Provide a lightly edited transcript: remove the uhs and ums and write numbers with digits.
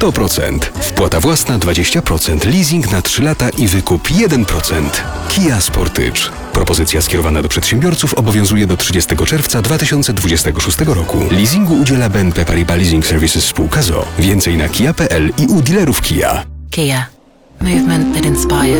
100%. Wpłata własna 20%, leasing na 3 lata i wykup 1%. Kia Sportage. Propozycja skierowana do przedsiębiorców obowiązuje do 30 czerwca 2026 roku. Leasingu udziela BNP Paribas Leasing Services Spółka z o.o. Więcej na kia.pl i u dealerów Kia. Kia. Movement that inspires.